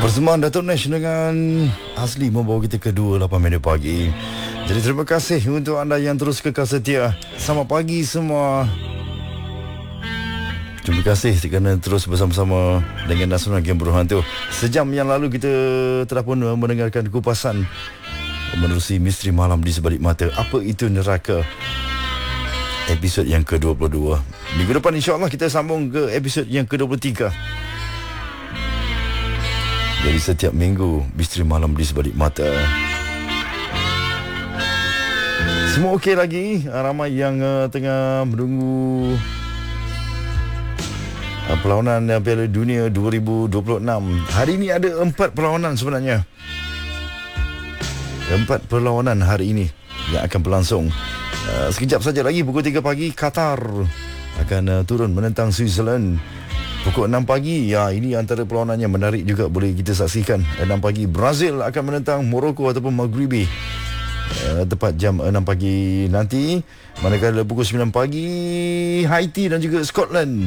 Persembahan Datuk Nash dengan Azli membawa kita ke 8 minit pagi. Jadi terima kasih untuk anda yang terus kekal setia. Selamat pagi semua. Terima kasih kerana terus bersama-sama dengan Nasional Game Berhantu. Sejam yang lalu kita telah pun mendengarkan kupasan menerusi misteri malam di sebalik mata. Apa itu neraka? Episod yang ke-22. Minggu depan insya-Allah kita sambung ke episod yang ke-23. Jadi setiap minggu misteri malam di sebalik mata. Semua okey lagi? Ramai yang tengah menunggu perlawanan Piala Dunia 2026. Hari ini ada 4 perlawanan sebenarnya. 4 perlawanan hari ini yang akan berlangsung. Sekejap saja lagi pukul 3 pagi Qatar akan turun menentang Switzerland. Pukul 6 pagi, ya ini antara perlawanan yang menarik juga boleh kita saksikan. 6 pagi Brazil akan menentang Morocco ataupun Maghribi. Tepat jam 6 pagi nanti. Manakala pukul 9 pagi Haiti dan juga Scotland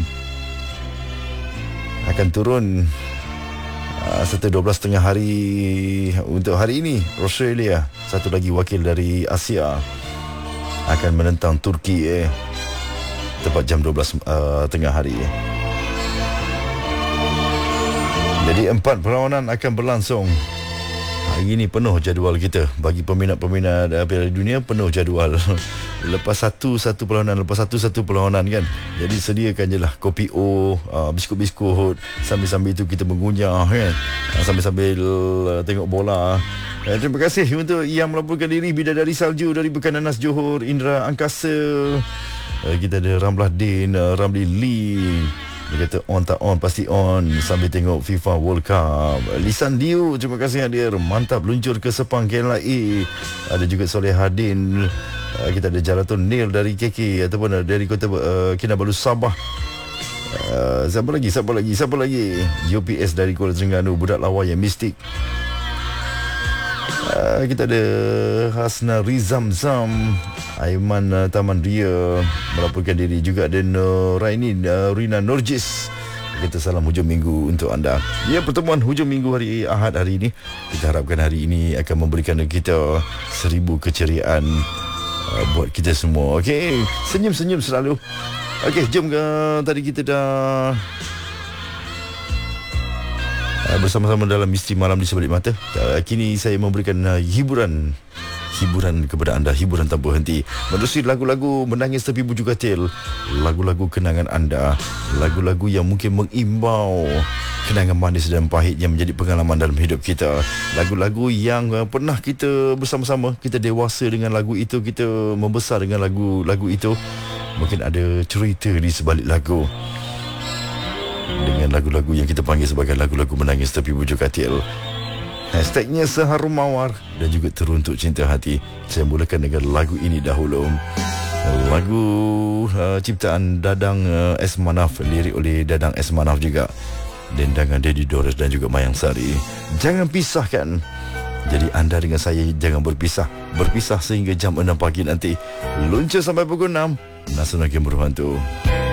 akan turun. Serta 12 tengah hari untuk hari ini Australia, satu lagi wakil dari Asia, akan menentang Turki tepat jam 12 tengah hari. Jadi 4 perlawanan akan berlangsung. Hari ini penuh jadual kita. Bagi peminat-peminat Piala Dunia, penuh jadual. Lepas satu perlawanan, lepas satu perlawanan kan. Jadi sediakan je lah kopi O, biskut-biskut. Sambil-sambil itu kita mengunyah kan. Sambil-sambil tengok bola. Terima kasih untuk yang melaporkan diri. Bidadari Salju dari Bekananas Johor, Indra Angkasa. Kita ada Ramlah Din, Ramli Lee. Dia kata on tak on, pasti on sambil tengok FIFA World Cup. Lisan Dio, terima kasih hadir. Mantap luncur ke Sepang KLIA. Ada juga Soleh Hadin. Kita ada Jaratul Nil dari KK ataupun dari Kota Kinabalu Sabah. Siapa lagi? UPS dari Kuala Terengganu, budak lawa yang mistik. Kita ada Hasna Rizamzam, Aiman Taman Ria melaporkan diri. Juga ada Raini Rina Norjis. Kita salam hujung minggu untuk anda. Ya, pertemuan hujung minggu hari Ahad hari ini. Kita harapkan hari ini akan memberikan kita 1000 keceriaan buat kita semua. Okey, senyum-senyum selalu. Okey, jom ke tadi kita dah bersama-sama dalam misteri malam di sebalik mata. Kini saya memberikan hiburan kepada anda, hiburan tanpa henti. Menerusi lagu-lagu menangis tepi bujur katil, lagu-lagu kenangan anda, lagu-lagu yang mungkin mengimbau kenangan manis dan pahit yang menjadi pengalaman dalam hidup kita. Lagu-lagu yang pernah kita bersama-sama, kita dewasa dengan lagu itu, kita membesar dengan lagu-lagu itu. Mungkin ada cerita di sebalik lagu, dengan lagu-lagu yang kita panggil sebagai lagu-lagu menangis tepi bujur katil. Hashtagnya Seharum Mawar dan juga Teruntuk Cinta Hati. Saya mulakan dengan lagu ini dahulu. Lagu ciptaan Dadang S. Manaf, lirik oleh Dadang S. Manaf juga, dendangan Dedi Doris dan juga Mayang Sari. Jangan pisahkan. Jadi anda dengan saya jangan berpisah. Berpisah sehingga jam 6 pagi nanti. Luncur sampai pukul 6. Nasional Game Berhantu.